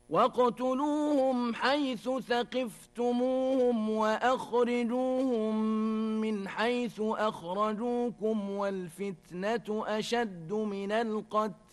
واقتلوهم حيث ثقفتموهم وأخرجوهم من حيث أخرجوكم والفتنة أشد من القتل